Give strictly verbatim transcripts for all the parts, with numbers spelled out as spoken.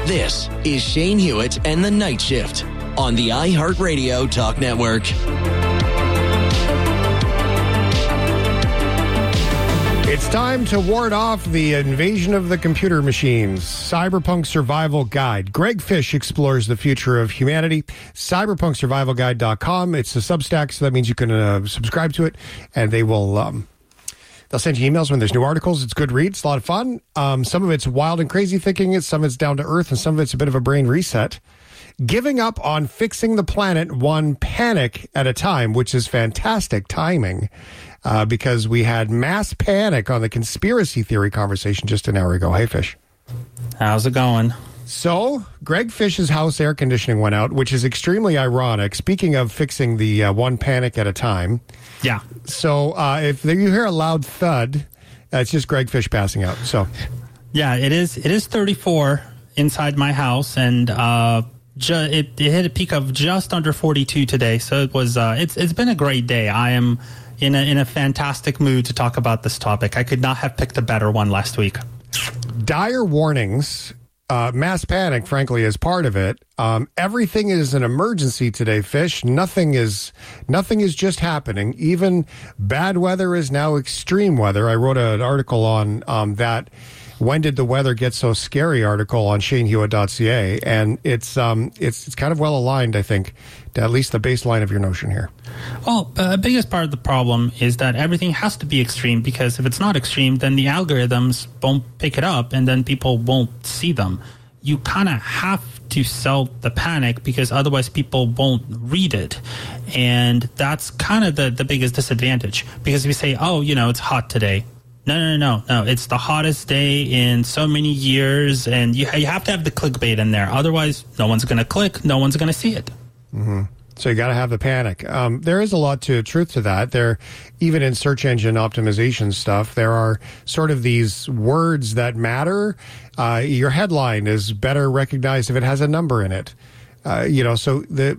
This is Shane Hewitt and the Night Shift on the iHeartRadio Talk Network. It's time to ward off the invasion of the computer machines. Cyberpunk Survival Guide. Greg Fish explores the future of humanity. cyberpunk survival guide dot com. It's a Substack, so that means you can uh, subscribe to it, and they will um, they'll send you emails when there's new articles. It's good read. It's a lot of fun. Um, some of it's wild and crazy thinking. Some of it's down to earth, and some of it's a bit of a brain reset. Giving up on fixing the planet one panic at a time, which is fantastic timing. Uh, because we had mass panic on the conspiracy theory conversation just an hour ago. Hey, Fish. How's it going? So, Greg Fish's house air conditioning went out, which is extremely ironic. Speaking of fixing the uh, one panic at a time. Yeah. So, uh, if you hear a loud thud, uh, it's just Greg Fish passing out. So, yeah, it is. It is thirty-four inside my house, and uh, ju- it, it hit a peak of just under forty-two today. So it was. Uh, it's it's been a great day. I am. In a, in a fantastic mood to talk about this topic. I could not have picked a better one last week. Dire warnings, uh, mass panic, frankly, is part of it. Um, everything is an emergency today, Fish. Nothing is nothing is just happening. Even bad weather is now extreme weather. I wrote an article on um, that. When did the weather get so scary? Article on shane hewitt dot c a, and it's um it's it's kind of well aligned, I think, to at least the baseline of your notion here. Well, the uh, biggest part of the problem is that everything has to be extreme, because if it's not extreme, then the algorithms won't pick it up, and then people won't see them. You kind of have to sell the panic, because otherwise people won't read it, and that's kind of the the biggest disadvantage. Because if you say, oh, you know, it's hot today. No, no, no, no. It's the hottest day in so many years, and you, you have to have the clickbait in there. Otherwise, no one's going to click. No one's going to see it. Mm-hmm. So you got to have the panic. Um, there is a lot to truth to that. There, even in search engine optimization stuff, there are sort of these words that matter. Uh, your headline is better recognized if it has a number in it. Uh, you know, so the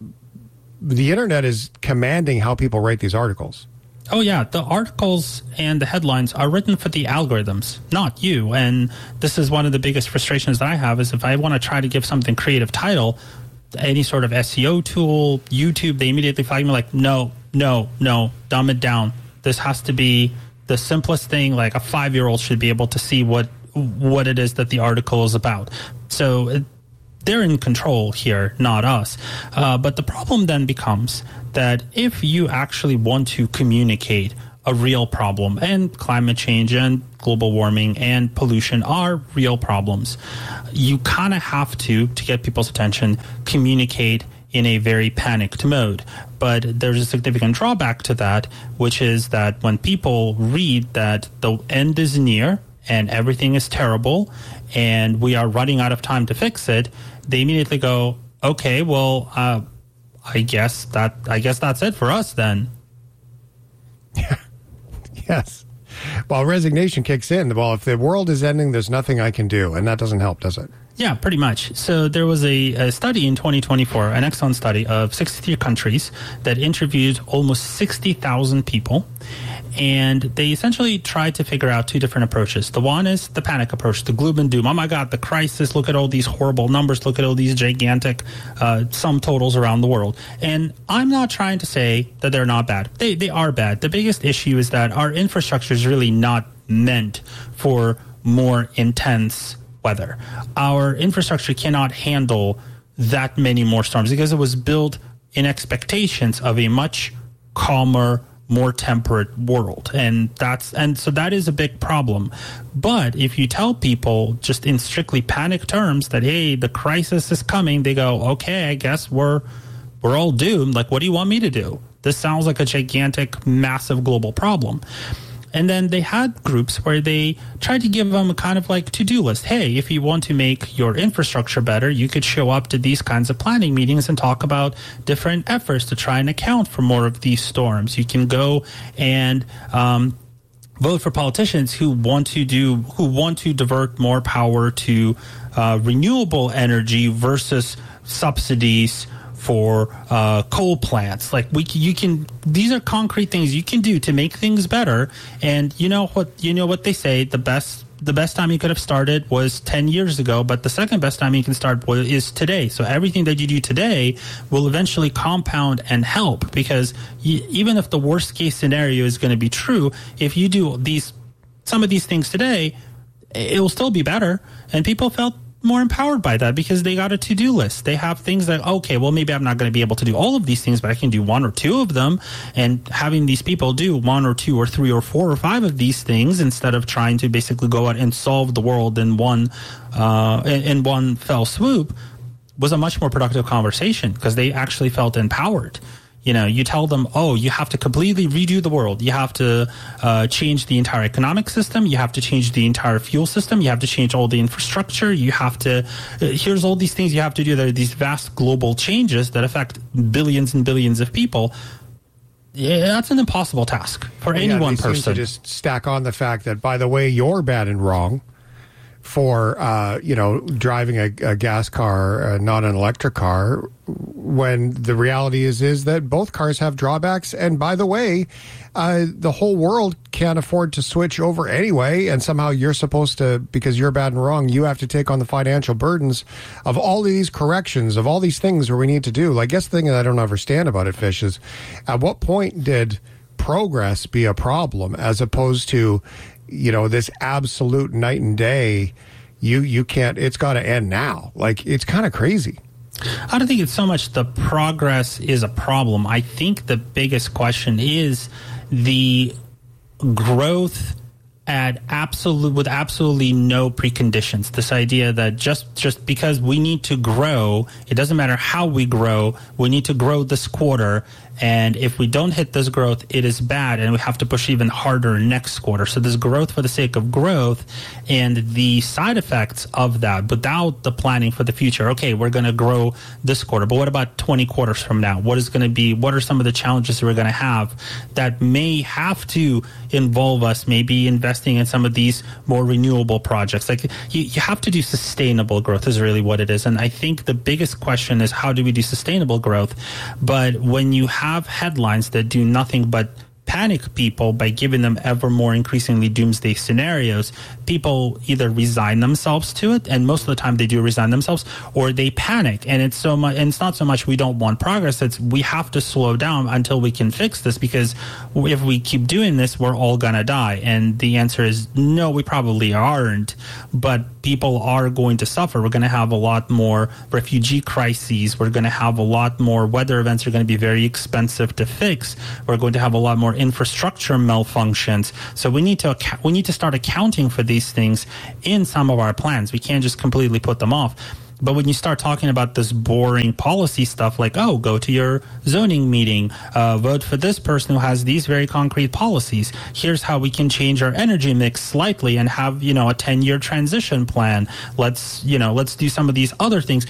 the internet is commanding how people write these articles. Oh, yeah. The articles and the headlines are written for the algorithms, not you. And this is one of the biggest frustrations that I have, is if I want to try to give something creative title, any sort of S E O tool, YouTube, they immediately flag me like, no, no, no, dumb it down. This has to be the simplest thing. Like a five-year-old should be able to see what what it is that the article is about. So it, they're in control here, not us. Uh, but the problem then becomes that if you actually want to communicate a real problem, and climate change and global warming and pollution are real problems, you kind of have to, to get people's attention, communicate in a very panicked mode. But there's a significant drawback to that, which is that when people read that the end is near and everything is terrible and we are running out of time to fix it, they immediately go, okay, well, uh, I guess that I guess that's it for us then. Yeah. Yes. Well, resignation kicks in. Well, if the world is ending, there's nothing I can do, and that doesn't help, does it? Yeah, pretty much. So there was a, a study in twenty twenty-four, an excellent study of sixty-three countries that interviewed almost sixty thousand people. And they essentially tried to figure out two different approaches. The one is the panic approach, the gloom and doom. Oh, my God, the crisis. Look at all these horrible numbers. Look at all these gigantic uh, sum totals around the world. And I'm not trying to say that they're not bad. They, they are bad. The biggest issue is that our infrastructure is really not meant for more intense weather. Our infrastructure cannot handle that many more storms because it was built in expectations of a much calmer, more temperate world. And that's and so that is a big problem. But if you tell people just in strictly panic terms that, hey, the crisis is coming, they go, okay, I guess we're we're all doomed. Like, what do you want me to do? This sounds like a gigantic, massive global problem. And then they had groups where they tried to give them a kind of like to-do list. Hey, if you want to make your infrastructure better, you could show up to these kinds of planning meetings and talk about different efforts to try and account for more of these storms. You can go and um, vote for politicians who want to do, who want to divert more power to uh, renewable energy versus subsidies for uh, coal plants. Like we, you can. These are concrete things you can do to make things better. And you know what? You know what they say. The best, the best time you could have started was ten years ago, but the second best time you can start was, is today. So everything that you do today will eventually compound and help, because you, even if the worst case scenario is going to be true, if you do these some of these things today, it will still be better. And people felt more empowered by that because they got a to-do list. They have things that, okay, well, maybe I'm not going to be able to do all of these things, but I can do one or two of them. And having these people do one or two or three or four or five of these things instead of trying to basically go out and solve the world in one uh, in, in one fell swoop was a much more productive conversation because they actually felt empowered. You know, you tell them, oh, you have to completely redo the world. You have to uh, change the entire economic system. You have to change the entire fuel system. You have to change all the infrastructure. You have to, uh, here's all these things you have to do. There are these vast global changes that affect billions and billions of people. Yeah, that's an impossible task for any yeah, one they person. Seem to just stack on the fact that, by the way, you're bad and wrong for, uh, you know, driving a, a gas car, uh, not an electric car, when the reality is is that both cars have drawbacks. And by the way, uh, the whole world can't afford to switch over anyway. And somehow you're supposed to, because you're bad and wrong, you have to take on the financial burdens of all of these corrections, of all these things where we need to do. I guess the thing that I don't understand about it, Fish, is at what point did progress be a problem as opposed to, you know, this absolute night and day, you you can't, it's got to end now. Like, it's kind of crazy. I don't think it's so much the progress is a problem. I think the biggest question is the growth at absolute with absolutely no preconditions. This idea that just just because we need to grow, it doesn't matter how we grow, we need to grow this quarter, and if we don't hit this growth, it is bad, and we have to push even harder next quarter. So there's growth for the sake of growth, and the side effects of that without the planning for the future. Okay, we're going to grow this quarter, but what about twenty quarters from now? What is going to be, what are some of the challenges we're going to have that may have to involve us maybe investing in some of these more renewable projects? Like, you, you have to do sustainable growth is really what it is. And I think the biggest question is, how do we do sustainable growth? But when you have headlines that do nothing but panic people by giving them ever more increasingly doomsday scenarios, people either resign themselves to it, and most of the time they do resign themselves, or they panic. And it's so much, and it's not so much we don't want progress, it's we have to slow down until we can fix this, because if we keep doing this, we're all gonna die. And the answer is no, we probably aren't, but people are going to suffer. We're going to have a lot more refugee crises. We're going to have a lot more weather events are going to be very expensive to fix. We're going to have a lot more infrastructure malfunctions. So we need to we need to start accounting for these things in some of our plans. We can't just completely put them off. But when you start talking about this boring policy stuff like, oh, go to your zoning meeting, uh, vote for this person who has these very concrete policies. Here's how we can change our energy mix slightly and have, you know, a ten-year transition plan. Let's, you know, let's do some of these other things.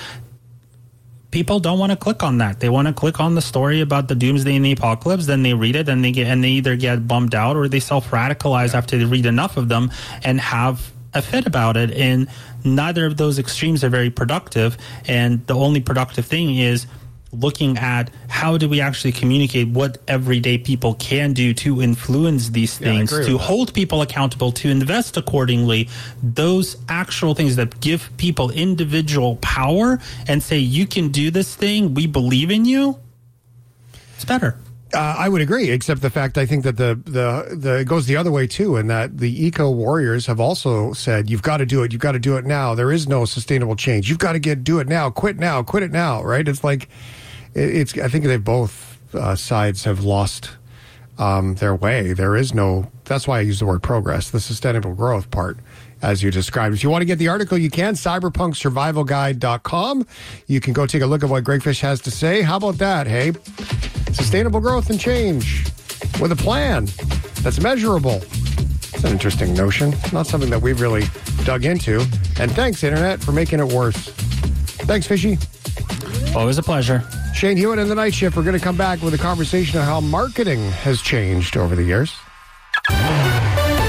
People don't want to click on that. They want to click on the story about the doomsday and the apocalypse. Then they read it and they get, and they either get bummed out or they self-radicalize after they read enough of them and have a fit about it. And neither of those extremes are very productive. And the only productive thing is looking at how do we actually communicate what everyday people can do to influence these things, yeah, to hold people accountable, to invest accordingly. Those actual things that give people individual power and say, you can do this thing, we believe in you, it's better. Uh, I would agree, except the fact I think that the, the the it goes the other way too, and that the eco warriors have also said, you've got to do it, you've got to do it now. There is no sustainable change. You've got to get do it now, quit now, quit it now, right? It's like, it, it's. I think they both uh, sides have lost um, their way. There is no, that's why I use the word progress, the sustainable growth part, as you described. If you want to get the article, you can, cyberpunk survival guide dot com. You can go take a look at what Greg Fish has to say. How about that, hey? Sustainable growth and change with a plan that's measurable. It's an interesting notion. Not something that we've really dug into. And thanks, Internet, for making it worse. Thanks, Fishy. Always a pleasure. Shane Hewitt in the Night Shift. We're going to come back with a conversation of how marketing has changed over the years. This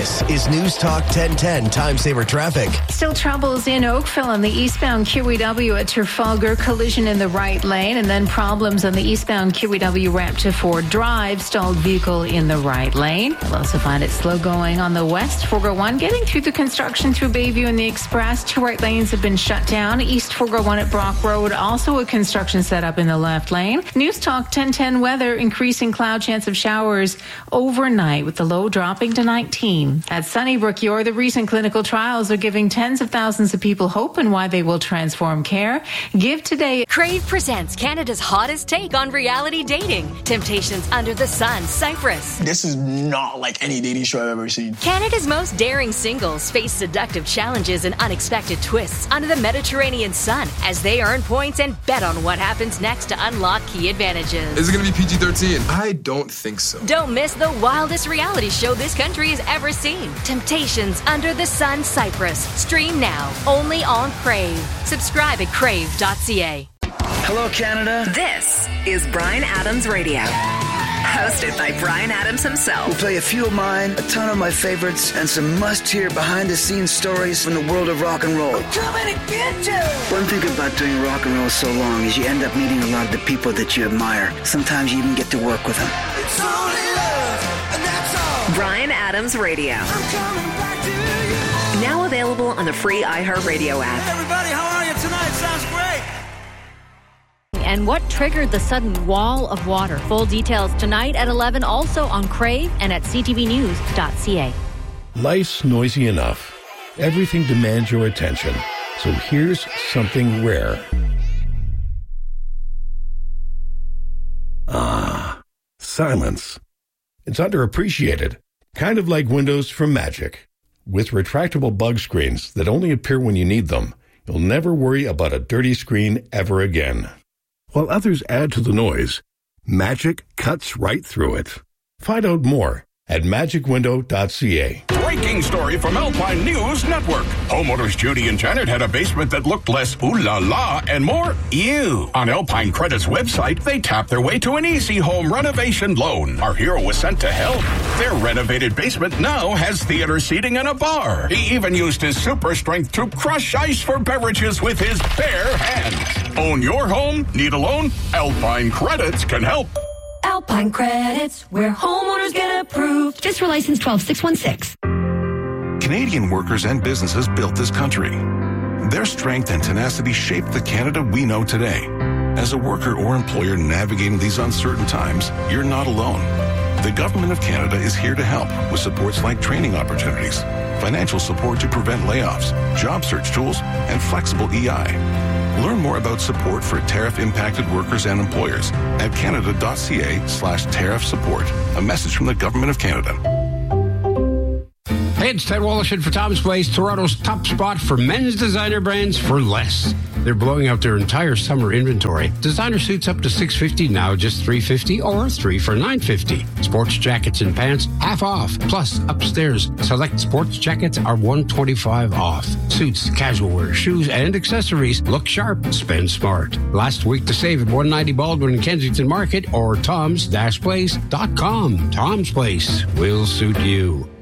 This is News Talk ten ten Time Saver Traffic. Still troubles in Oakville on the eastbound Q E W at Trafalgar. Collision in the right lane, and then problems on the eastbound Q E W ramp to Ford Drive. Stalled vehicle in the right lane. You'll also find it slow going on the west four oh one, getting through the construction through Bayview and the Express. Two right lanes have been shut down. East four oh one at Brock Road, also a construction setup in the left lane. News Talk ten ten weather, increasing cloud chance of showers overnight with the low dropping to nineteen. At Sunnybrook, your the recent clinical trials are giving tens of thousands of people hope and why they will transform care. Give today. Crave presents Canada's hottest take on reality dating. Temptations Under the Sun, Cyprus. This is not like any dating show I've ever seen. Canada's most daring singles face seductive challenges and unexpected twists under the Mediterranean sun as they earn points and bet on what happens next to unlock key advantages. Is it going to be P G thirteen? I don't think so. Don't miss the wildest reality show this country has ever seen. Temptations Under the Sun, Cyprus. Stream now, only on Crave. Subscribe at crave dot c a. Hello, Canada. This is Bryan Adams Radio. Hosted by Bryan Adams himself. We'll play a few of mine, a ton of my favorites, and some must-hear behind-the-scenes stories from the world of rock and roll. I'm coming to get you! One thing about doing rock and roll so long is you end up meeting a lot of the people that you admire. Sometimes you even get to work with them. It's only love, and that's all. Bryan Adams Radio. I'm coming back to you. Now available on the free iHeartRadio app. Hey everybody, how are you tonight? Sounds great. And what triggered the sudden wall of water? Full details tonight at eleven, also on Crave and at c t v news dot c a. Life's noisy enough. Everything demands your attention. So here's something rare. Ah, silence. It's underappreciated. Kind of like windows from Magic. With retractable bug screens that only appear when you need them, you'll never worry about a dirty screen ever again. While others add to the noise, Magic cuts right through it. Find out more at magic window dot c a. Breaking story from Alpine News Network. Homeowners Judy and Janet had a basement that looked less ooh la la and more ew. On Alpine Credit's website, they tapped their way to an easy home renovation loan. Our hero was sent to help. Their renovated basement now has theater seating and a bar. He even used his super strength to crush ice for beverages with his bare hands. Own your home? Need a loan? Alpine Credits can help. Alpine Credits, where homeowners get approved. Just for license twelve six one six. Canadian workers and businesses built this country. Their strength and tenacity shaped the Canada we know today. As a worker or employer navigating these uncertain times, you're not alone. The Government of Canada is here to help with supports like training opportunities, financial support to prevent layoffs, job search tools, and flexible E I. Learn more about support for tariff-impacted workers and employers at canada.ca slash tariff support. A message from the Government of Canada. Hey, it's Ted Wallachin for Tom's Place, Toronto's top spot for men's designer brands for less. They're blowing out their entire summer inventory. Designer suits up to six hundred fifty dollars, now just three hundred fifty dollars, or three for nine hundred fifty dollars. Sports jackets and pants, half off. Plus, upstairs, select sports jackets are one hundred twenty-five dollars off. Suits, casual wear, shoes, and accessories. Look sharp, spend smart. Last week to save at one ninety Baldwin and Kensington Market or toms dash place dot com. Tom's Place will suit you.